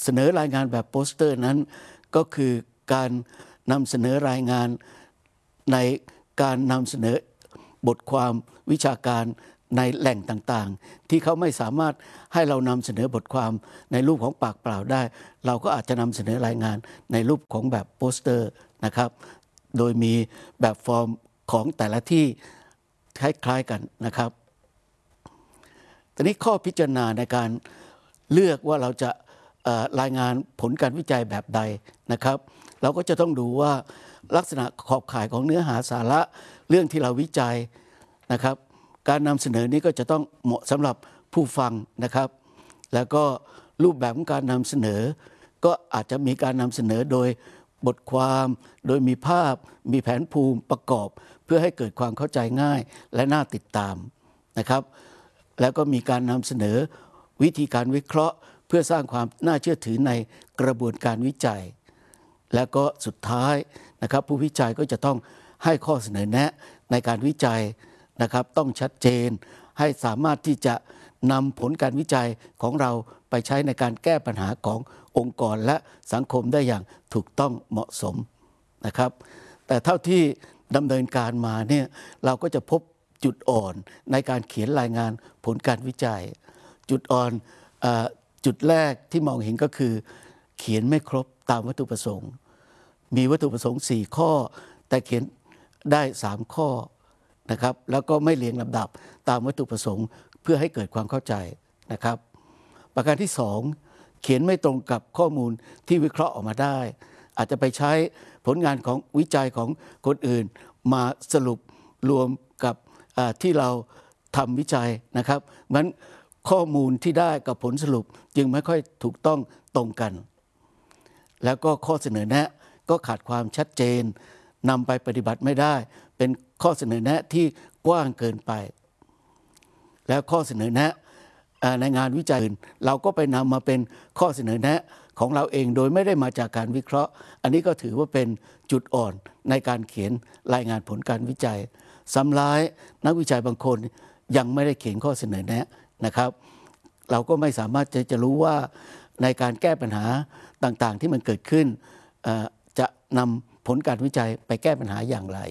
เสนอรายงานแบบโปสเตอร์นั้นก็คือการนำเสนอรายงานในการนำเสนอบทความวิชาการในแหล่งต่างๆที่เขาไม่สามารถให้เรานำเสนอบทความในรูปของปากเปล่าได้เราก็อาจจะนำเสนอรายงานในรูปของแบบโปสเตอร์นะครับโดยมีแบบฟอร์มของแต่ละที่คล้ายๆกันนะครับทีนี้ข้อพิจารณาในการเลือกว่าเราจะรายงานผลการวิจัยแบบใดนะครับเราก็จะต้องดูว่าลักษณะขอบข่ายของเนื้อหาสาระเรื่องที่เราวิจัยนะครับการนำเสนอนี้ก็จะต้องเหมาะสำหรับผู้ฟังนะครับแล้วก็รูปแบบของการนำเสนอก็อาจจะมีการนำเสนอโดยบทความโดยมีภาพมีแผนภูมิประกอบเพื่อให้เกิดความเข้าใจง่ายและน่าติดตามนะครับแล้วก็มีการนำเสนอวิธีการวิเคราะห์เพื่อสร้างความน่าเชื่อถือในกระบวนการวิจัยแล้วก็สุดท้ายนะครับผู้วิจัยก็จะต้องให้ข้อเสนอแนะในการวิจัยนะครับต้องชัดเจนให้สามารถที่จะนำผลการวิจัยของเราไปใช้ในการแก้ปัญหาขององค์กรและสังคมได้อย่างถูกต้องเหมาะสมนะครับแต่เท่าที่ดำเนินการมาเนี่ยเราก็จะพบจุดอ่อนในการเขียนรายงานผลการวิจัยจุดอ่อนจุดแรกที่มองเห็นก็คือเขียนไม่ครบตามวัตถุประสงค์มีวัตถุประสงค์4ข้อแต่เขียนได้3ข้อนะครับแล้วก็ไม่เรียงลำดับตามวัตถุประสงค์เพื่อให้เกิดความเข้าใจนะครับประการที่2เขียนไม่ตรงกับข้อมูลที่วิเคราะห์ออกมาได้อาจจะไปใช้ผลงานของวิจัยของคนอื่นมาสรุปรวมกับที่เราทำวิจัยนะครับงั้นข้อมูลที่ได้กับผลสรุปจึงไม่ค่อยถูกต้องตรงกันแล้วก็ข้อเสนอแนะก็ขาดความชัดเจนนำไปปฏิบัติไม่ได้เป็นข้อเสนอแนะที่กว้างเกินไปแล้วข้อเสนอแนะในงานวิจัยอื่นเราก็ไปนำมาเป็นข้อเสนอแนะของเราเองโดยไม่ได้มาจากการวิเคราะห์อันนี้ก็ถือว่าเป็นจุดอ่อนในการเขียนรายงานผลการวิจัยซ้ำร้ายนักวิจัยบางคนยังไม่ได้เขียนข้อเสนอแนะนะครับเราก็ไม่สามารถจะรู้ว่าในการแก้ปัญหาต่างๆที่มันเกิดขึ้นจะนำผลการวิจัยไปแก้ปัญหาอย่างไร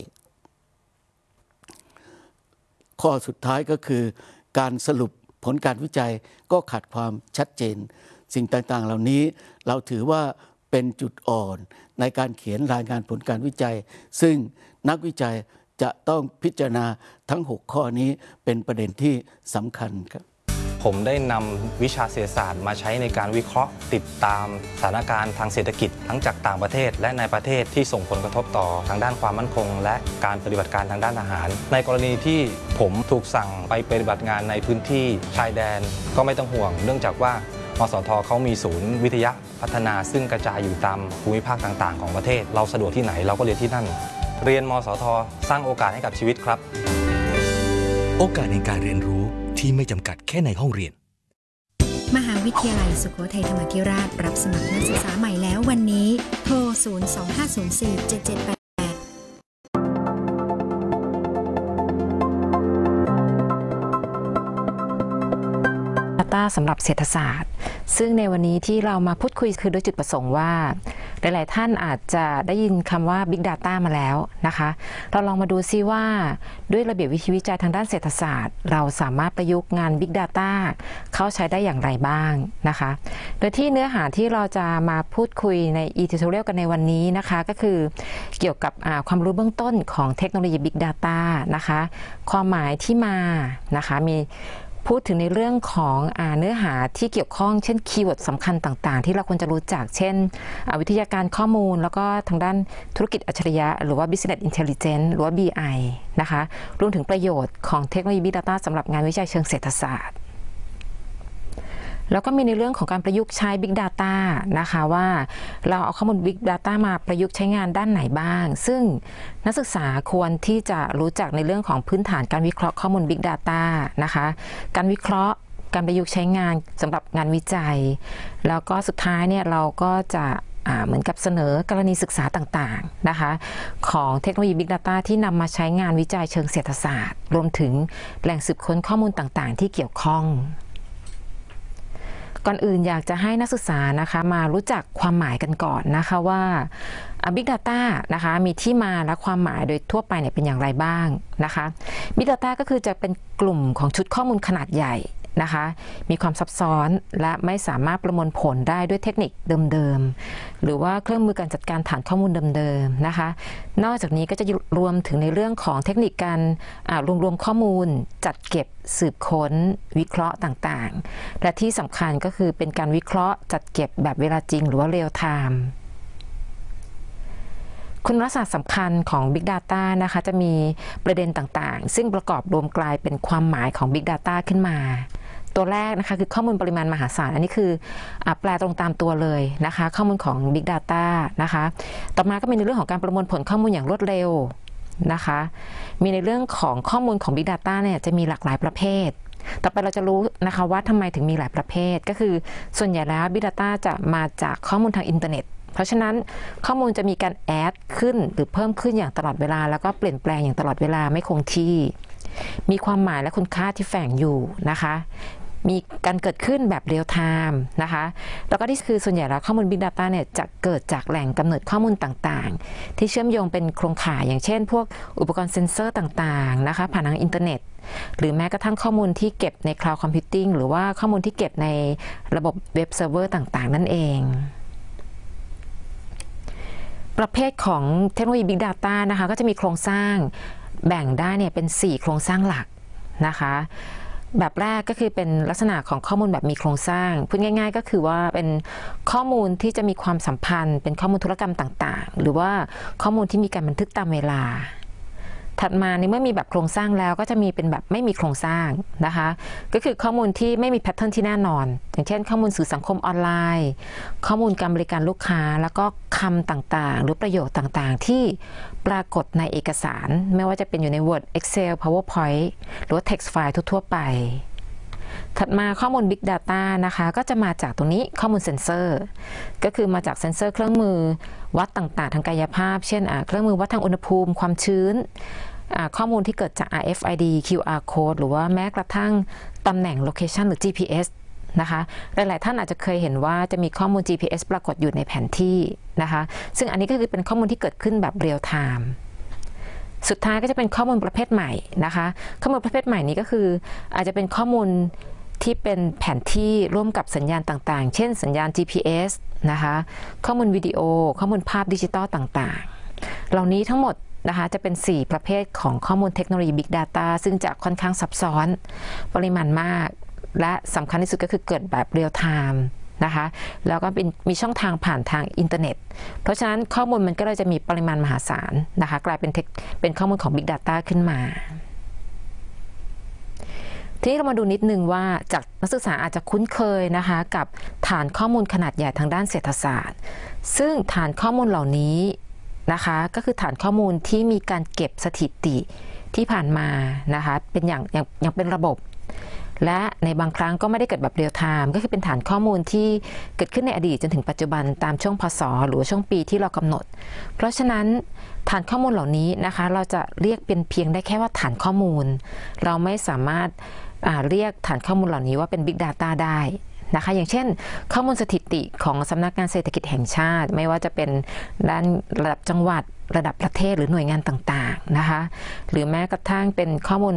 ข้อสุดท้ายก็คือการสรุปผลการวิจัยก็ขาดความชัดเจนสิ่งต่างๆเหล่านี้เราถือว่าเป็นจุดอ่อนในการเขียนรายงานผลการวิจัยซึ่งนักวิจัยจะต้องพิจารณาทั้ง6ข้อนี้เป็นประเด็นที่สำคัญครับผมได้นำวิชาเศรษฐศาสตร์มาใช้ในการวิเคราะห์ติดตามสถานการณ์ทางเศรษฐกิจทั้งจากต่างประเทศและในประเทศที่ส่งผลกระทบต่อทางด้านความมั่นคงและการปฏิบัติการทางด้านอาหารในกรณีที่ผมถูกสั่งไปปฏิบัติงานในพื้นที่ชายแดนก็ไม่ต้องห่วงเนื่องจากว่ามสท.เขามีศูนย์วิทยาพัฒนาซึ่งกระจายอยู่ตามภูมิภาคต่างๆของประเทศเราสะดวกที่ไหนเราก็เรียนที่นั่นเรียนมสท.สร้างโอกาสให้กับชีวิตครับโอกาสในการเรียนรู้ที่ไม่จำกัดแค่ในห้องเรียนมหาวิทยาลัยสุโขทัยธรรมาธิราชรับสมัครนักศึกษาใหม่แล้ววันนี้โทร 025047788 สำหรับเศรษฐศาสตร์ซึ่งในวันนี้ที่เรามาพูดคุยคือโดยจุดประสงค์ว่าหลายๆท่านอาจจะได้ยินคำว่า Big Data มาแล้วนะคะเราลองมาดูซิว่าด้วยระเบียบวิธีวิจัยทางด้านเศรษฐศาสตร์เราสามารถประยุกต์งาน Big Data เข้าใช้ได้อย่างไรบ้างนะคะโดยที่เนื้อหาที่เราจะมาพูดคุยใน e-tutorial กันในวันนี้นะคะก็คือเกี่ยวกับความรู้เบื้องต้นของเทคโนโลยี Big Data นะคะความหมายที่มานะคะมีพูดถึงในเรื่องของเนื้อหาที่เกี่ยวข้องเช่นคีย์เวิร์ดสำคัญต่างๆที่เราควรจะรู้จักเช่นวิทยาการข้อมูลแล้วก็ทางด้านธุรกิจอัจฉริยะหรือว่า Business Intelligence หรือว่า BI นะคะรวมถึงประโยชน์ของเทคโนโลยี Big Data สำหรับงานวิจัยเชิงเศรษฐศาสตร์แล้วก็มีในเรื่องของการประยุกต์ใช้ Big Data นะคะว่าเราเอาข้อมูล Big Data มาประยุกต์ใช้งานด้านไหนบ้างซึ่งนักศึกษาควรที่จะรู้จักในเรื่องของพื้นฐานการวิเคราะห์ข้อมูล Big Data นะคะการวิเคราะห์การประยุกต์ใช้งานสำหรับงานวิจัยแล้วก็สุดท้ายเนี่ยเราก็จะเหมือนกับเสนอกรณีศึกษาต่างๆนะคะของเทคโนโลยี Big Data ที่นำมาใช้งานวิจัยเชิงเศรษฐศาสตร์รวมถึงแหล่งสืบค้นข้อมูลต่างๆที่เกี่ยวข้องก่อนอื่นอยากจะให้นักศึกษานะคะมารู้จักความหมายกันก่อนนะคะว่า Big Data นะคะมีที่มาและความหมายโดยทั่วไปเนี่ยเป็นอย่างไรบ้างนะคะ Big Data ก็คือจะเป็นกลุ่มของชุดข้อมูลขนาดใหญ่นะคะมีความซับซ้อนและไม่สามารถประมวลผลได้ด้วยเทคนิคเดิมๆหรือว่าเครื่องมือการจัดการฐานข้อมูลเดิมๆนะคะนอกจากนี้ก็จะรวมถึงในเรื่องของเทคนิคการรวมข้อมูลจัดเก็บสืบค้นวิเคราะห์ต่างๆและที่สำคัญก็คือเป็นการวิเคราะห์จัดเก็บแบบเวลาจริงหรือว่าเรียลไทม์คุณลักษณะสำคัญของ Big Data นะคะจะมีประเด็นต่างๆซึ่งประกอบรวมกลายเป็นความหมายของ Big Data ขึ้นมาตัวแรกนะคะคือข้อมูลปริมาณมหาศาลอันนี้คือแปลตรงตามตัวเลยนะคะข้อมูลของ Big Data นะคะต่อมาก็มีในเรื่องของการประมวลผลข้อมูลอย่างรวดเร็วนะคะมีในเรื่องของข้อมูลของ Big Data เนี่ยจะมีหลากหลายประเภทต่อไปเราจะรู้นะคะว่าทำไมถึงมีหลายประเภทก็คือส่วนใหญ่แล้ว Big Data จะมาจากข้อมูลทางอินเทอร์เน็ตเพราะฉะนั้นข้อมูลจะมีการแอดขึ้นหรือเพิ่มขึ้นอย่างตลอดเวลาแล้วก็เปลี่ยนแปลงอย่างตลอดเวลาไม่คงที่มีความหมายและคุณค่าที่แฝงอยู่นะคะมีการเกิดขึ้นแบบเรียลไทม์นะคะแล้วก็ที่คือส่วนใหญ่แล้วข้อมูล Big Data เนี่ยจะเกิดจากแหล่งกำเนิดข้อมูลต่างๆที่เชื่อมโยงเป็นโครงข่ายอย่างเช่นพวกอุปกรณ์เซ็นเซอร์ต่างๆนะคะผ่านทางอินเทอร์เน็ตหรือแม้กระทั่งข้อมูลที่เก็บใน Cloud Computing หรือว่าข้อมูลที่เก็บในระบบเว็บเซิร์ฟเวอร์ต่างๆนั่นเองประเภทของเทคโนโลยี Big Data นะคะก็จะมีโครงสร้างแบ่งได้เนี่ยเป็น4โครงสร้างหลักนะคะแบบแรกก็คือเป็นลักษณะของข้อมูลแบบมีโครงสร้างพูดง่ายๆก็คือว่าเป็นข้อมูลที่จะมีความสัมพันธ์เป็นข้อมูลธุรกรรมต่างๆหรือว่าข้อมูลที่มีการบันทึกตามเวลาถัดมาในเมื่อมีแบบโครงสร้างแล้วก็จะมีเป็นแบบไม่มีโครงสร้างนะคะก็คือข้อมูลที่ไม่มีแพทเทิร์นที่แน่นอนอย่างเช่นข้อมูลสื่อสังคมออนไลน์ข้อมูลการบริการลูกค้าแล้วก็คำต่างๆหรือประโยคต่างๆที่ปรากฏในเอกสารไม่ว่าจะเป็นอยู่ใน Word Excel PowerPoint หรือว่า Text File ทั่วๆไปถัดมาข้อมูล Big Data นะคะก็จะมาจากตรงนี้ข้อมูลเซ็นเซอร์ก็คือมาจากเซ็นเซอร์เครื่องมือวัดต่างๆทางกายภาพเช่นเครื่องมือวัดทางอุณหภูมิความชื้นข้อมูลที่เกิดจาก RFID QR Code หรือว่าแม้กระทั่งตำแหน่ง Location หรือ GPS นะคะหลายๆท่านอาจจะเคยเห็นว่าจะมีข้อมูล GPS ปรากฏอยู่ในแผนที่นะคะซึ่งอันนี้ก็คือเป็นข้อมูลที่เกิดขึ้นแบบเรียลไทม์สุดท้ายก็จะเป็นข้อมูลประเภทใหม่นะคะข้อมูลประเภทใหม่นี้ก็คืออาจจะเป็นข้อมูลที่เป็นแผนที่ร่วมกับสัญญาณต่างๆเช่นสัญญาณ GPS นะคะข้อมูลวิดีโอข้อมูลภาพดิจิตอลต่างๆเหล่านี้ทั้งหมดนะคะจะเป็น4ประเภทของข้อมูลเทคโนโลยี Big Data ซึ่งจะค่อนข้างซับซ้อนปริมาณมากและสำคัญที่สุดก็คือเกิดแบบเรียลไทม์นะคะแล้วก็มีช่องทางผ่านทางอินเทอร์เน็ตเพราะฉะนั้นข้อมูลมันก็เลยจะมีปริมาณมหาศาลนะคะกลายเป็นข้อมูลของ Big Data ขึ้นมาทีนี้เรามาดูนิดนึงว่าจากนักศึกษาอาจจะคุ้นเคยนะคะกับฐานข้อมูลขนาดใหญ่ทางด้านเศรษฐศาสตร์ซึ่งฐานข้อมูลเหล่านี้นะคะก็คือฐานข้อมูลที่มีการเก็บสถิติที่ผ่านมานะคะเป็นอย่างเป็นระบบและในบางครั้งก็ไม่ได้เกิดแบบเรียลไทม์ก็คือเป็นฐานข้อมูลที่เกิดขึ้นในอดีตจนถึงปัจจุบันตามช่วงพศหรือช่วงปีที่เรากำหนดเพราะฉะนั้นฐานข้อมูลเหล่านี้นะคะเราจะเรียกเป็นเพียงได้แค่ว่าฐานข้อมูลเราไม่สามารถเรียกฐานข้อมูลเหล่านี้ว่าเป็น Big Data ได้นะคะอย่างเช่นข้อมูลสถิติของสำนักงานเศรษฐกิจแห่งชาติไม่ว่าจะเป็นด้านระดับจังหวัดระดับประเทศหรือหน่วยงานต่างๆนะคะหรือแม้กระทั่งเป็นข้อมูล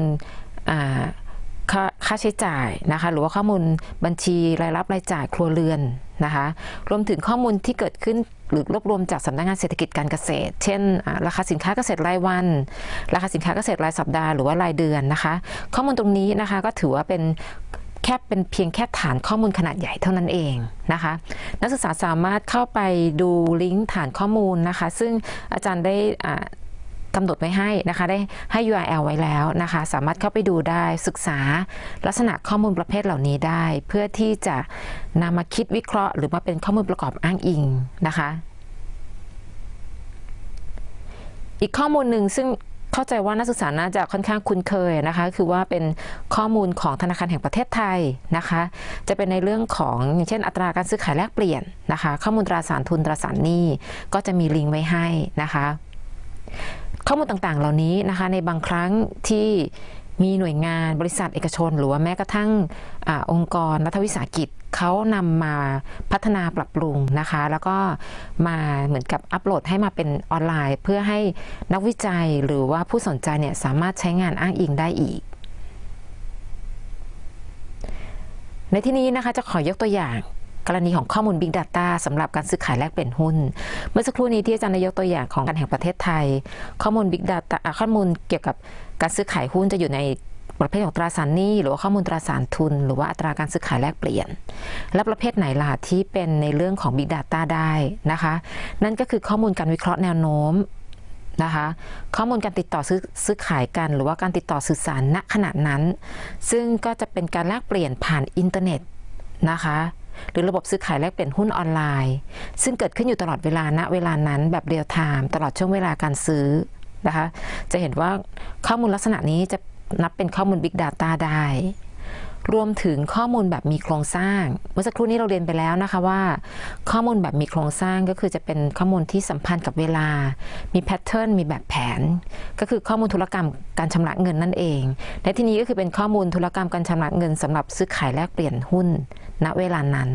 ค่าใช้จ่ายนะคะหรือว่าข้อมูลบัญชีรายรับรายจ่ายครัวเรือนนะคะรวมถึงข้อมูลที่เกิดขึ้นหรือรวบรวมจากสำนักงานเศรษฐกิจการเกษตรเช่นราคาสินค้าเกษตรรายวันราคาสินค้าเกษตรรายสัปดาห์หรือว่ารายเดือนนะคะข้อมูลตรงนี้นะคะก็ถือว่าเป็นเพียงแค่ฐานข้อมูลขนาดใหญ่เท่านั้นเองนะคะนักศึกษาสามารถเข้าไปดูลิงก์ฐานข้อมูลนะคะซึ่งอาจารย์ได้กำหนดไว้ให้นะคะได้ให้ URL ไว้แล้วนะคะสามารถเข้าไปดูได้ศึกษาลักษณะข้อมูลประเภทเหล่านี้ได้เพื่อที่จะนำมาคิดวิเคราะห์หรือมาเป็นข้อมูลประกอบอ้างอิงนะคะอีกข้อมูลหนึ่งซึ่งเข้าใจว่านักศึกษาน่าจะค่อนข้างคุ้นเคยนะคะคือว่าเป็นข้อมูลของธนาคารแห่งประเทศไทยนะคะจะเป็นในเรื่องของอย่างเช่นอัตราการซื้อขายแลกเปลี่ยนนะคะข้อมูลตราสารทุนตราสารหนี้ก็จะมีลิงก์ไว้ให้นะคะข้อมูลต่างๆเหล่านี้นะคะในบางครั้งที่มีหน่วยงานบริษัทเอกชนหรือว่าแม้กระทั่งองค์กรรัฐวิสาหกิจเขานำมาพัฒนาปรับปรุงนะคะแล้วก็มาเหมือนกับอัปโหลดให้มาเป็นออนไลน์เพื่อให้นักวิจัยหรือว่าผู้สนใจเนี่ยสามารถใช้งานอ้างอิงได้อีกในที่นี้นะคะจะขอยกตัวอย่างกรณีของข้อมูล Big Data สำหรับการซื้อขายแลกเปลี่ยนหุ้นเมื่อสักครู่นี้ที่อาจารย์ได้ยกตัวอย่างของการแห่งประเทศไทยข้อมูล Big Data ข้อมูลเกี่ยวกับการซื้อขายหุ้นจะอยู่ในประเภทของตราสารหนี้หรือว่าข้อมูลตราสารทุนหรือว่าอัตราการซื้อขายแลกเปลี่ยนและประเภทไหนล่ะที่เป็นในเรื่องของ Big Data ได้นะคะนั่นก็คือข้อมูลการวิเคราะห์แนวโน้มนะคะข้อมูลการติดต่อซื้อขายกันหรือว่าการติดต่อสื่อสารณขณะนั้นซึ่งก็จะเป็นการแลกเปลี่ยนผ่านอินเทอร์เน็ตนะคะหรือระบบซื้อขายแลกเปลี่ยนหุ้นออนไลน์ซึ่งเกิดขึ้นอยู่ตลอดเวลาณเวลานั้นแบบเรียลไทม์ตลอดช่วงเวลาการซื้อนะคะจะเห็นว่าข้อมูลลักษณะนี้จะนับเป็นข้อมูล Big Data ได้รวมถึงข้อมูลแบบมีโครงสร้างเมื่อสักครู่นี้เราเรียนไปแล้วนะคะว่าข้อมูลแบบมีโครงสร้างก็คือจะเป็นข้อมูลที่สัมพันธ์กับเวลามีแพทเทิร์นมีแบบแผนก็คือข้อมูลธุรกรรมการชำระเงินนั่นเองในที่นี้ก็คือเป็นข้อมูลธุรกรรมการชำระเงินสำหรับซื้อขายแลกเปลี่ยนหุ้นณเวลานั้น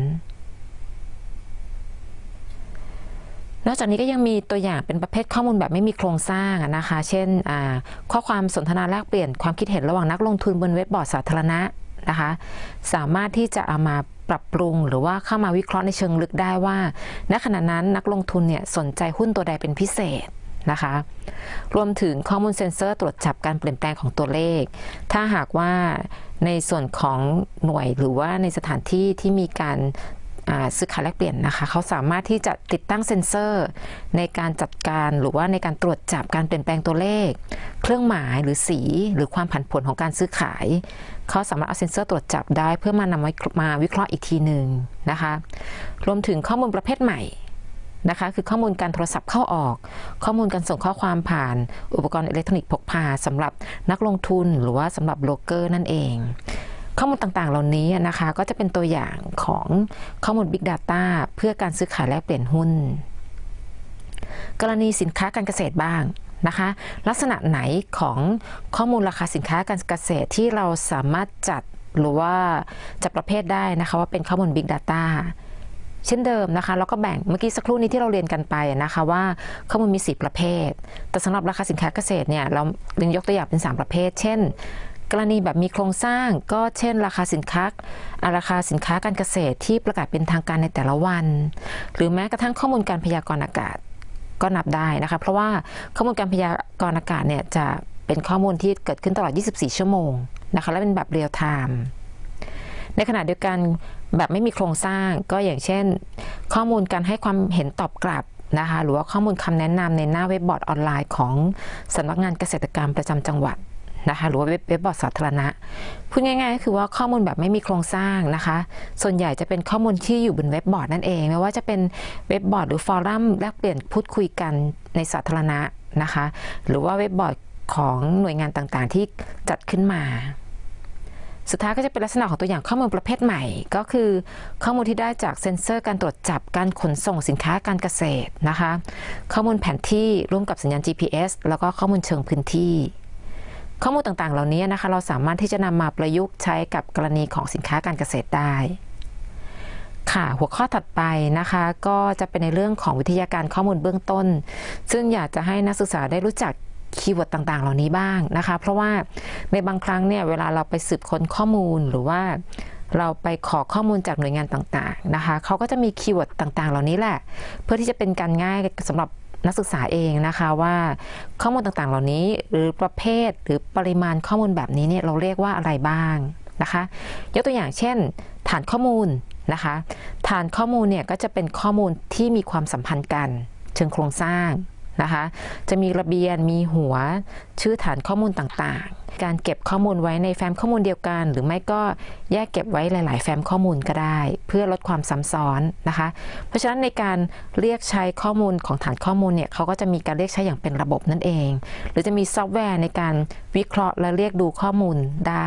นอกจากนี้ก็ยังมีตัวอย่างเป็นประเภทข้อมูลแบบไม่มีโครงสร้างนะคะเช่นข้อความสนทนาแลกเปลี่ยนความคิดเห็นระหว่างนักลงทุนบนเว็บบอร์ดสาธารณะนะคะสามารถที่จะเอามาปรับปรุงหรือว่าเข้ามาวิเคราะห์ในเชิงลึกได้ว่าณขณะนั้นนักลงทุนเนี่ยสนใจหุ้นตัวใดเป็นพิเศษนะคะรวมถึงข้อมูลเซ็นเซอร์ตรวจจับการเปลี่ยนแปลงของตัวเลขถ้าหากว่าในส่วนของหน่วยหรือว่าในสถานที่ที่มีการซื้อขายแลกเปลี่ยนนะคะเขาสามารถที่จะติดตั้งเซ็นเซอร์ในการจัดการหรือว่าในการตรวจจับการเปลี่ยนแปลงตัวเลขเครื่องหมายหรือสีหรือความผันผวนของการซื้อขายเขาสามารถเอาเซ็นเซอร์ตรวจจับได้เพื่อมานำมาวิเคราะห์อีกทีหนึ่งนะคะรวมถึงข้อมูลประเภทใหม่นะคะคือข้อมูลการโทรศัพท์เข้าออกข้อมูลการส่งข้อความผ่านอุปกรณ์อิเล็กทรอนิกส์พกพาสำหรับนักลงทุนหรือว่าสำหรับโบรกเกอร์นั่นเองข้อมูลต่างๆเหล่านี้นะคะก็จะเป็นตัวอย่างของข้อมูล Big Data เพื่อการซื้อขายแลกเปลี่ยนหุ้นกรณีสินค้าการเกษตรบ้างนะคะลักษณะไหนของข้อมูลราคาสินค้าการเกษตรที่เราสามารถจัดหรือว่าจัดประเภทได้นะคะว่าเป็นข้อมูล Big Data เช่นเดิมนะคะเราก็แบ่งเมื่อกี้สักครู่นี้ที่เราเรียนกันไปนะคะว่าข้อมูลมี4ประเภทแต่สำหรับราคาสินค้าเกษตรเนี่ยเรายกตัวอย่างเป็น3ประเภทเช่นกรณีแบบมีโครงสร้างก็เช่นราคาสินค้าการเกษตรที่ประกาศเป็นทางการในแต่ละวันหรือแม้กระทั่งข้อมูลการพยากรณ์อากาศก็นับได้นะคะเพราะว่าข้อมูลการพยากรณ์อากาศเนี่ยจะเป็นข้อมูลที่เกิดขึ้นตลอด24ชั่วโมงนะคะและเป็นแบบเรียลไทม์ในขณะเดียวกันแบบไม่มีโครงสร้างก็อย่างเช่นข้อมูลการให้ความเห็นตอบกลับนะคะหรือว่าข้อมูลคำแนะนำในหน้าเว็บบอร์ดออนไลน์ของสำนักงานเกษตรกรรมประจำจังหวัดนะคะหรือว่าเว็บบอร์ดสาธารณะพูดง่ายๆก็คือว่าข้อมูลแบบไม่มีโครงสร้างนะคะส่วนใหญ่จะเป็นข้อมูลที่อยู่บนเว็บบอร์ดนั่นเองไม่ว่าจะเป็นเว็บบอร์ดหรือฟอรัมแลกเปลี่ยนพูดคุยกันในสาธารณะนะคะหรือว่าเว็บบอร์ดของหน่วยงานต่างๆที่จัดขึ้นมาสุดท้ายก็จะเป็นลักษณะของตัวอย่างข้อมูลประเภทใหม่ก็คือข้อมูลที่ได้จากเซ็นเซอร์การตรวจจับการขนส่งสินค้าการเกษตรนะคะข้อมูลแผนที่ร่วมกับสัญญาณ GPS แล้วก็ข้อมูลเชิงพื้นที่ข้อมูลต่างๆเหล่านี้นะคะเราสามารถที่จะนำมาประยุกต์ใช้กับกรณีของสินค้าการเกษตรได้ค่ะหัวข้อถัดไปนะคะก็จะเป็นในเรื่องของวิทยาการข้อมูลเบื้องต้นซึ่งอยากจะให้นักศึกษาได้รู้จักคีย์เวิร์ดต่างๆเหล่านี้บ้างนะคะเพราะว่าในบางครั้งเนี่ยเวลาเราไปสืบค้นข้อมูลหรือว่าเราไปขอข้อมูลจากหน่วยงานต่างๆนะคะเขาก็จะมีคีย์เวิร์ดต่างๆเหล่านี้แหละเพื่อที่จะเป็นการง่ายสำหรับนักศึกษาเองนะคะว่าข้อมูลต่างๆเหล่านี้หรือประเภทหรือปริมาณข้อมูลแบบนี้เนี่ยเราเรียกว่าอะไรบ้างนะคะยกตัวอย่างเช่นฐานข้อมูลนะคะฐานข้อมูลเนี่ยก็จะเป็นข้อมูลที่มีความสัมพันธ์กันเชิงโครงสร้างนะคะจะมีระเบียนมีหัวชื่อฐานข้อมูลต่างๆการเก็บข้อมูลไว้ในแฟ้มข้อมูลเดียวกันหรือไม่ก็แยกเก็บไว้หลายๆแฟ้มข้อมูลก็ได้เพื่อลดความซ้ำซ้อนนะคะเพราะฉะนั้นในการเรียกใช้ข้อมูลของฐานข้อมูลเนี่ยเขาก็จะมีการเรียกใช้อย่างเป็นระบบนั่นเองหรือจะมีซอฟต์แวร์ในการวิเคราะห์และเรียกดูข้อมูลได้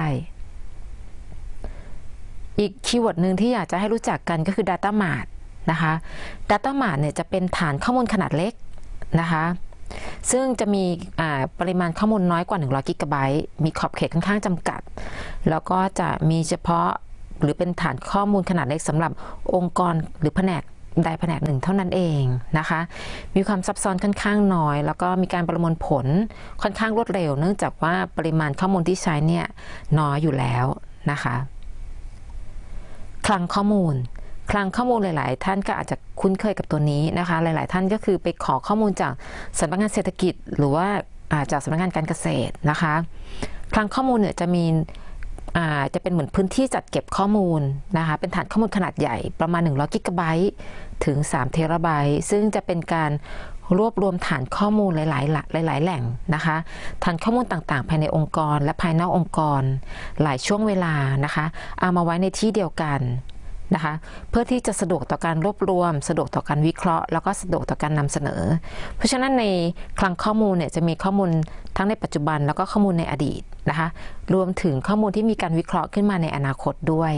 อีกคีย์เวิร์ดหนึ่งที่อยากจะให้รู้จักกันก็คือ Data Mart นะคะ Data Mart เนี่ยจะเป็นฐานข้อมูลขนาดเล็กนะคะซึ่งจะมีปริมาณข้อมูลน้อยกว่า100 กิกะไบต์มีขอบเขตค่อนข้างจำกัดแล้วก็จะมีเฉพาะหรือเป็นฐานข้อมูลขนาดเล็กสำหรับองค์กรหรือแผนกใดแผนกหนึ่งเท่านั้นเองนะคะมีความซับซ้อนค่อนข้างน้อยแล้วก็มีการประมวลผลค่อนข้างรวดเร็วเนื่องจากว่าปริมาณข้อมูลที่ใช้เนี่ยน้อยอยู่แล้วนะคะคลังข้อมูลหลายๆท่านก็อาจจะคุ้นเคยกับตัวนี้นะคะหลายๆท่านก็คือไปขอข้อมูลจากสำนักงานเศรษฐกิจหรือว่าจากสำนักงานการเกษตรนะคะคลังข้อมูลเนี่ยจะเป็นเหมือนพื้นที่จัดเก็บข้อมูลนะคะเป็นฐานข้อมูลขนาดใหญ่ประมาณ100 กิกะไบต์ถึง3 เทราไบต์ซึ่งจะเป็นการรวบรวมฐานข้อมูลหลายๆแหล่งนะคะฐานข้อมูลต่างๆภายในองค์กรและภายนอกองค์กรหลายช่วงเวลานะคะเอามาไว้ในที่เดียวกันนะคะเพื่อที่จะสะดวกต่อการรวบรวมสะดวกต่อการวิเคราะห์แล้วก็สะดวกต่อการนำเสนอเพราะฉะนั้นในคลังข้อมูลเนี่ยจะมีข้อมูลทั้งในปัจจุบันแล้วก็ข้อมูลในอดีตนะคะรวมถึงข้อมูลที่มีการวิเคราะห์ขึ้นมาในอนาคตด้วย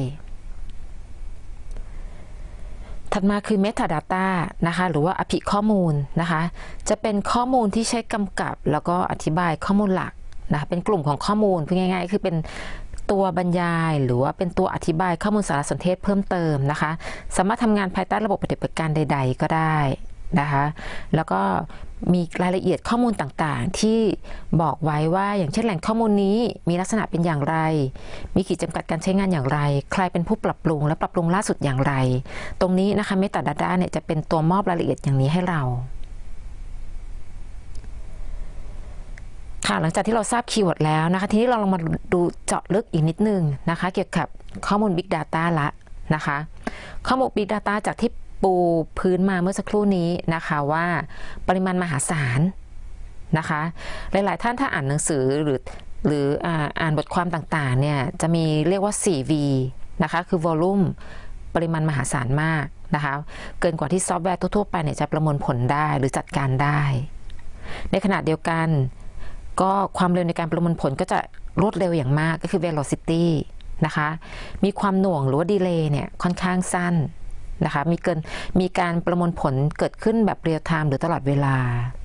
ถัดมาคือ Metadata นะคะหรือว่าอภิข้อมูลนะคะจะเป็นข้อมูลที่ใช้กำกับแล้วก็อธิบายข้อมูลหลักนะเป็นกลุ่มของข้อมูลพูดง่ายๆคือเป็นตัวบรรยายหรือว่าเป็นตัวอธิบายข้อมูลสารสนเทศเพิ่มเติมนะคะสามารถทำงานภายใต้ระบบปฏิบัติการใดๆก็ได้นะคะแล้วก็มีรายละเอียดข้อมูลต่างๆที่บอกไว้ว่าอย่างเช่นแหล่งข้อมูลนี้มีลักษณะเป็นอย่างไรมีขีดจำกัดการใช้งานอย่างไรใครเป็นผู้ปรับปรุงและปรับปรุงล่าสุดอย่างไรตรงนี้นะคะ Metadata เนี่ยจะเป็นตัวมอบรายละเอียดอย่างนี้ให้เราหลังจากที่เราทราบคีย์เวิร์ดแล้วนะคะทีนี้เราลองมาดูเจาะลึกอีกนิดนึงนะคะเกี่ยวกับข้อมูล Big Data ละนะคะข้อมูล Big Data จากที่ปูพื้นมาเมื่อสักครู่นี้นะคะว่าปริมาณมหาศาลนะคะหลายๆท่านถ้าอ่านหนังสือหรืออ่านบทความต่างๆเนี่ยจะมีเรียกว่า 4V นะคะคือ volume ปริมาณมหาศาลมากนะคะเกินกว่าที่ซอฟต์แวร์ทั่วๆไปเนี่ยจะประมวลผลได้หรือจัดการได้ในขณะเดียวกันก็ความเร็วในการประมวลผลก็จะรวดเร็วอย่างมากก็คือ velocity นะคะมีความหน่วงหรือว่า delay เนี่ยค่อนข้างสั้นนะคะมีการประมวลผลเกิดขึ้นแบบเรียลไทม์หรือตลอดเวลา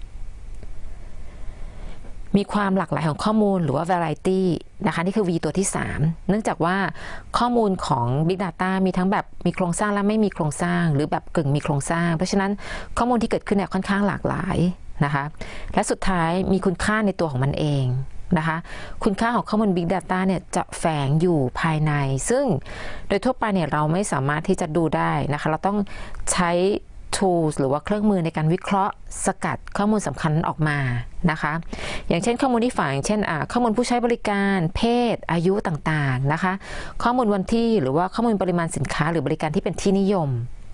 มีความหลากหลายของข้อมูลหรือว่า variety นะคะนี่คือ V ตัวที่3เนื่องจากว่าข้อมูลของ Big Data มีทั้งแบบมีโครงสร้างและไม่มีโครงสร้างหรือแบบกึ่งมีโครงสร้างเพราะฉะนั้นข้อมูลที่เกิดขึ้นเนี่ยค่อนข้างหลากหลายนะคะและสุดท้ายมีคุณค่าในตัวของมันเองนะคะคุณค่าของข้อมูล Big Data เนี่ยจะแฝงอยู่ภายในซึ่งโดยทั่วไปเนี่ยเราไม่สามารถที่จะดูได้นะคะเราต้องใช้ tools หรือว่าเครื่องมือในการวิเคราะห์สกัดข้อมูลสำคัญออกมานะคะอย่างเช่นข้อมูลที่ฝากอย่างเช่นข้อมูลผู้ใช้บริการเพศอายุต่างๆนะคะข้อมูลวันที่หรือว่าข้อมูลปริมาณสินค้าหรือบริการที่เป็นที่นิยม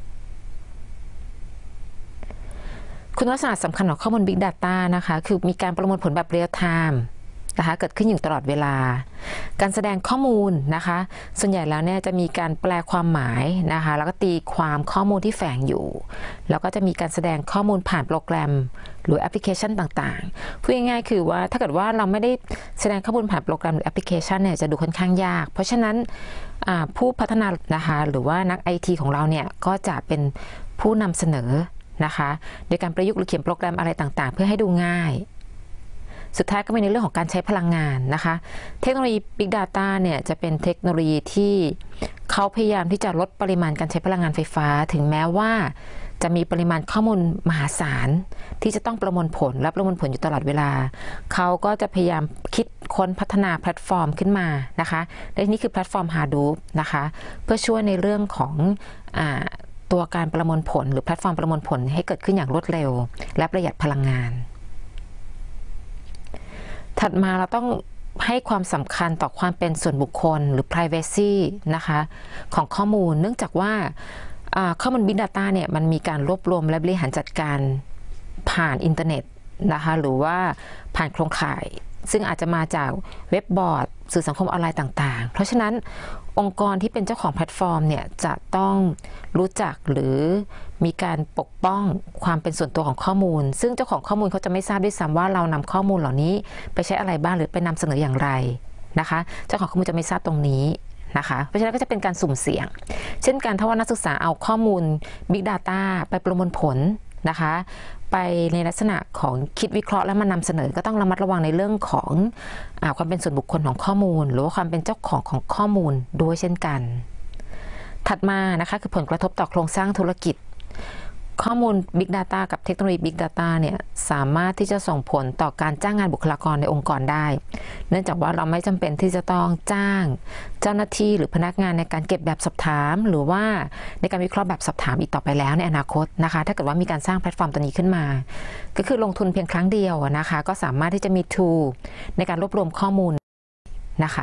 คุณลักษณะสำคัญของข้อมูล Big Data นะคะคือมีการประมวลผลแบบเรียลไทม์นะคะเกิดขึ้นอยู่ตลอดเวลาการแสดงข้อมูลนะคะส่วนใหญ่แล้วเนี่ยจะมีการแปลความหมายนะคะแล้วก็ตีความข้อมูลที่แฝงอยู่แล้วก็จะมีการแสดงข้อมูลผ่านโปรแกรมหรือแอปพลิเคชันต่างๆพูดง่ายๆคือว่าถ้าเกิดว่าเราไม่ได้แสดงข้อมูลผ่านโปรแกรมหรือแอปพลิเคชันเนี่ยจะดูค่อนข้างยากเพราะฉะนั้นผู้พัฒนานะคะหรือว่านัก IT ของเราเนี่ยก็จะเป็นผู้นำเสนอนะคะโดยการประยุกต์หรือเขียนโปรแกรมอะไรต่างๆเพื่อให้ดูง่ายสุดท้ายก็เป็นในเรื่องของการใช้พลังงานนะคะเทคโนโลยี Big Data เนี่ยจะเป็นเทคโนโลยีที่เขาพยายามที่จะลดปริมาณการใช้พลังงานไฟฟ้าถึงแม้ว่าจะมีปริมาณข้อมูลมหาศาลที่จะต้องประมวลผลและประมวลผลอยู่ตลอดเวลาเขาก็จะพยายามคิดค้นพัฒนาแพลตฟอร์มขึ้นมานะคะและนี่คือแพลตฟอร์ม Hadoop นะคะเพื่อช่วยในเรื่องของตัวการประมวลผลหรือแพลตฟอร์มประมวลผลให้เกิดขึ้นอย่างรวดเร็วและประหยัดพลังงานถัดมาเราต้องให้ความสำคัญต่อความเป็นส่วนบุคคลหรือ privacy นะคะของข้อมูลเนื่องจากว่าข้อมูล Big Data เนี่ยมันมีการรวบรวมและบริหารจัดการผ่านอินเทอร์เน็ตนะคะหรือว่าผ่านโครงข่ายซึ่งอาจจะมาจากเว็บบอร์ดสื่อสังคมออนไลน์ต่างๆเพราะฉะนั้นองค์กรที่เป็นเจ้าของแพลตฟอร์มเนี่ยจะต้องรู้จักหรือมีการปกป้องความเป็นส่วนตัวของข้อมูลซึ่งเจ้าของข้อมูลเขาจะไม่ทราบด้วยซ้ำว่าเรานำข้อมูลเหล่านี้ไปใช้อะไรบ้างหรือไปนำเสนออย่างไรนะคะเจ้าของข้อมูลจะไม่ทราบตรงนี้นะคะเพราะฉะนั้นก็จะเป็นการสุ่มเสี่ยงเช่นกันถ้าว่านักศึกษาเอาข้อมูล Big Data ไปประมวลผลนะคะไปในลักษณะของคิดวิเคราะห์แล้วมานำเสนอก็ต้องระมัดระวังในเรื่องของความเป็นส่วนบุคคลของข้อมูลหรือว่าความเป็นเจ้าของข้อมูลด้วยเช่นกันถัดมานะคะคือผลกระทบต่อโครงสร้างธุรกิจข้อมูล Big Data กับเทคโนโลยี Big Data เนี่ยสามารถที่จะส่งผลต่อการจ้างงานบุคลากรในองค์กรได้เนื่องจากว่าเราไม่จำเป็นที่จะต้องจ้างเจ้าหน้าที่หรือพนักงานในการเก็บแบบสอบถามหรือว่าในการวิเคราะห์แบบสอบถามอีกต่อไปแล้วในอนาคตนะคะถ้าเกิดว่ามีการสร้างแพลตฟอร์มตัวนี้ขึ้นมาก็คือลงทุนเพียงครั้งเดียวนะคะก็สามารถที่จะมี tool ในการรวบรวมข้อมูลนะคะ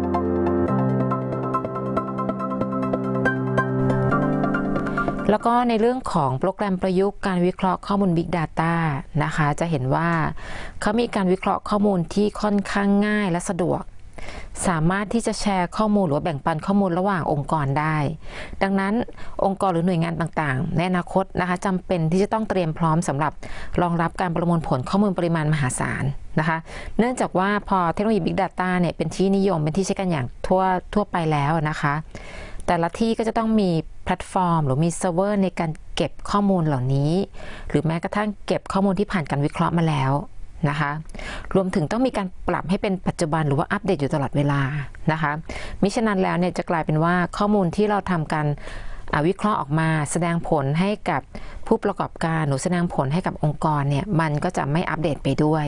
แล้วก็ในเรื่องของโปรแกรมประยุกต์การวิเคราะห์ข้อมูล Big Data นะคะจะเห็นว่าเขามีการวิเคราะห์ข้อมูลที่ค่อนข้างง่ายและสะดวกสามารถที่จะแชร์ข้อมูลหรือแบ่งปันข้อมูลระหว่างองค์กรได้ดังนั้นองค์กรหรือหน่วยงานต่างๆในอนาคตนะคะจำเป็นที่จะต้องเตรียมพร้อมสำหรับรองรับการประมวลผลข้อมูลปริมาณมหาศาลนะคะเนื่องจากว่าพอเทคโนโลยี Big Data เนี่ยเป็นที่นิยมเป็นที่ใช้กันอย่างทั่วไปแล้วนะคะแต่ละที่ก็จะต้องมีแพลตฟอร์มหรือมีเซิร์ฟเวอร์ในการเก็บข้อมูลเหล่านี้หรือแม้กระทั่งเก็บข้อมูลที่ผ่านการวิเคราะห์มาแล้วนะคะรวมถึงต้องมีการปรับให้เป็นปัจจุบันหรือว่าอัปเดตอยู่ตลอดเวลานะคะมิฉะนั้นแล้วเนี่ยจะกลายเป็นว่าข้อมูลที่เราทำการวิเคราะห์ออกมาแสดงผลให้กับผู้ประกอบการหรือแสดงผลให้กับองค์กรเนี่ยมันก็จะไม่อัปเดตไปด้วย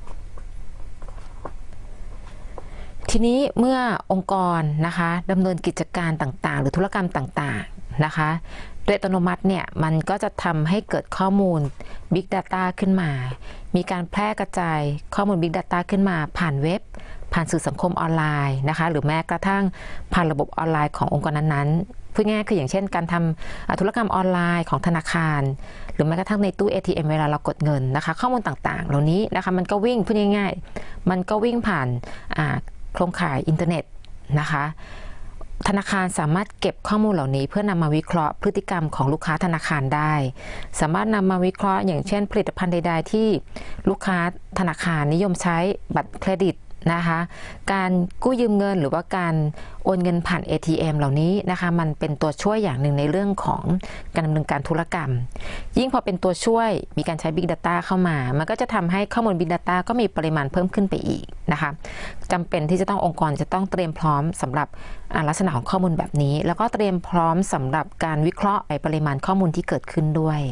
ทีนี้เมื่อองค์กรนะคะดำเนินกิจการต่างๆหรือธุรกรรมต่างๆนะคะโดยอัตโนมัติเนี่ยมันก็จะทำให้เกิดข้อมูล Big Data ขึ้นมามีการแพร่กระจายข้อมูล Big Data ขึ้นมาผ่านเว็บผ่านสื่อสังคมออนไลน์นะคะหรือแม้กระทั่งผ่านระบบออนไลน์ขององค์กรนั้นๆพูดง่ายๆคืออย่างเช่นการทำธุรกรรมออนไลน์ของธนาคารหรือแม้กระทั่งในตู้ ATM เวลาเรากดเงินนะคะข้อมูลต่างๆเหล่านี้นะคะมันก็วิ่งพูดง่ายๆมันก็วิ่งผ่านโครงข่ายอินเทอร์เน็ตนะคะธนาคารสามารถเก็บข้อมูลเหล่านี้เพื่อนำมาวิเคราะห์พฤติกรรมของลูกค้าธนาคารได้สามารถนำมาวิเคราะห์อย่างเช่นผลิตภัณฑ์ใดๆที่ลูกค้าธนาคารนิยมใช้บัตรเครดิตนะคะการกู้ยืมเงินหรือว่าการโอนเงินผ่าน ATM เหล่านี้นะคะมันเป็นตัวช่วยอย่างหนึ่งในเรื่องของการดำเนินการธุรกรรมยิ่งพอเป็นตัวช่วยมีการใช้ Big Data เข้ามามันก็จะทำให้ข้อมูล Big Data ก็มีปริมาณเพิ่มขึ้นไปอีกนะคะจำเป็นที่จะต้ององค์กรจะต้องเตรียมพร้อมสำหรับลักษณะของข้อมูลแบบนี้แล้วก็เตรียมพร้อมสำหรับการวิเคราะห์ปริมาณข้อมูลที่เกิดขึ้นด้วย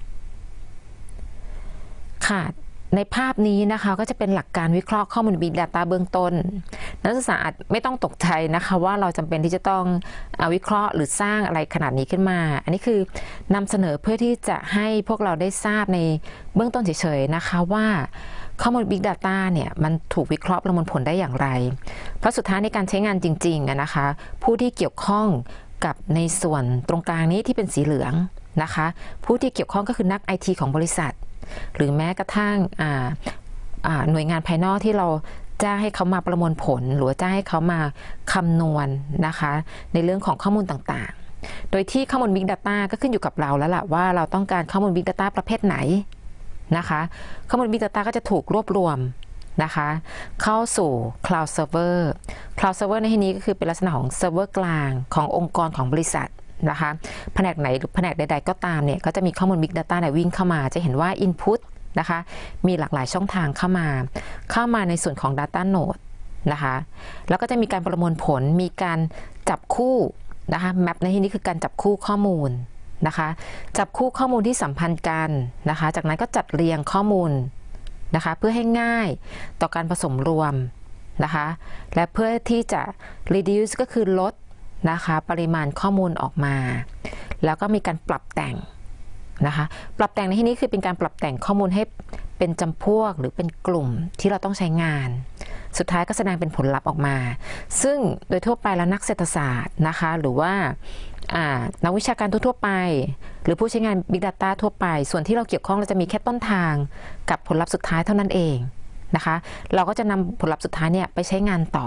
ค่ะในภาพนี้นะคะก็จะเป็นหลักการวิเคราะห์ข้อมูล Big Data เบื้องต้นนักศึกษาอาจไม่ต้องตกใจนะคะว่าเราจำเป็นที่จะต้องวิเคราะห์หรือสร้างอะไรขนาดนี้ขึ้นมาอันนี้คือนำเสนอเพื่อที่จะให้พวกเราได้ทราบในเบื้องต้นเฉยๆนะคะว่าข้อมูล Big Data เนี่ยมันถูกวิเคราะห์ประมวลผลได้อย่างไรเพราะสุดท้ายในการใช้งานจริงๆนะคะผู้ที่เกี่ยวข้องกับในส่วนตรงกลางนี้ที่เป็นสีเหลืองนะคะผู้ที่เกี่ยวข้องก็คือนัก IT ของบริษัทหรือแม้กระทั่งหน่วยงานภายนอกที่เราจ้างให้เขามาประมวลผลหรือจ้างให้เขามาคำนวณนะคะในเรื่องของข้อมูลต่างๆโดยที่ข้อมูล Big Data ก็ขึ้นอยู่กับเราแล้วล่ะว่าเราต้องการข้อมูล Big Data ประเภทไหนนะคะข้อมูล Big Data ก็จะถูกรวบรวมนะคะเข้าสู่ Cloud Server Cloud Server ในที่นี้ก็คือเป็นลักษณะของเซิร์ฟเวอร์กลางขององค์กรของบริษัทนะคะแผนกไหนหรือแผนกใดๆก็ตามเนี่ยก็จะมีข้อมูล Big Data เนี่ยวิ่งเข้ามาจะเห็นว่า Input นะคะมีหลากหลายช่องทางเข้ามาในส่วนของ Data Node นะคะแล้วก็จะมีการประมวลผลมีการจับคู่นะคะแมปในที่นี้คือการจับคู่ข้อมูลนะคะจับคู่ข้อมูลที่สัมพันธ์กันนะคะจากนั้นก็จัดเรียงข้อมูลนะคะเพื่อให้ง่ายต่อการผสมรวมนะคะและเพื่อที่จะ reduce ก็คือลดนะคะปริมาณข้อมูลออกมาแล้วก็มีการปรับแต่งนะคะปรับแต่งในที่นี้คือเป็นการปรับแต่งข้อมูลให้เป็นจำพวกหรือเป็นกลุ่มที่เราต้องใช้งานสุดท้ายก็แสดงเป็นผลลัพธ์ออกมาซึ่งโดยทั่วไปแล้วนักเศรษฐศาสตร์นะคะหรือว่านักวิชาการทั่วไปหรือผู้ใช้งาน Big Data ทั่วไปส่วนที่เราเกี่ยวข้องเราจะมีแค่ต้นทางกับผลลัพธ์สุดท้ายเท่านั้นเองนะคะเราก็จะนำผลลัพธ์สุดท้ายเนี่ยไปใช้งานต่อ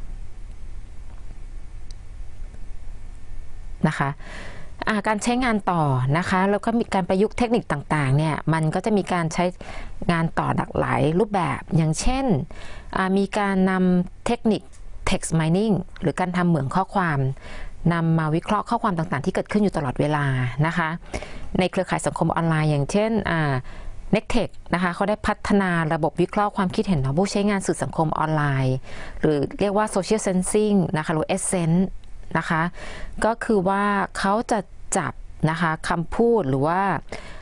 นะคะการใช้งานต่อนะคะแล้วก็มีการประยุกต์เทคนิคต่างๆเนี่ยมันก็จะมีการใช้งานต่อหลากหลายรูปแบบอย่างเช่นมีการนำเทคนิค text mining หรือการทำเหมืองข้อความนำมาวิเคราะห์ข้อความต่างๆที่เกิดขึ้นอยู่ตลอดเวลานะคะในเครือข่ายสังคมออนไลน์อย่างเช่นNectech นะคะเขาได้พัฒนาระบบวิเคราะห์ความคิดเห็นของผู้ใช้งานสื่อสังคมออนไลน์หรือเรียกว่า Social Sensing นะคะหรือ Essence นะคะก็คือว่าเขาจะจับนะคะคำพูดหรือว่า